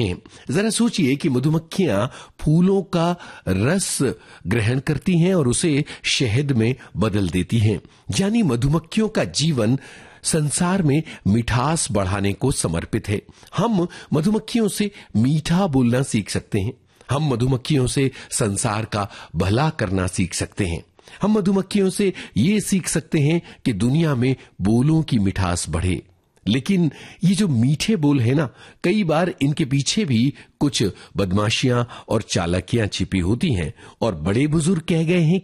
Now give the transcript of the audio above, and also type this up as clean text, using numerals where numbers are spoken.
हैं। जरा सोचिए कि मधुमक्खियां फूलों का रस ग्रहण करती हैं और उसे शहद में बदल देती हैं। यानी मधुमक्खियों का जीवन संसार में मिठास बढ़ाने को समर्पित है। हम मधुमक्खियों से मीठा बोलना सीख सकते हैं। हम मधुमक्खियों से संसार का भला करना सीख सकते हैं। हम मधुमक्खियों से ये सीख सकते हैं कि दुनिया में बोलों की मिठास बढ़े। लेकिन ये जो मीठे बोल है ना, कई बार इनके पीछे भी कुछ बदमाशियां और चालाकियां छिपी होती हैं। और बड़े बुजुर्ग कह गए हैं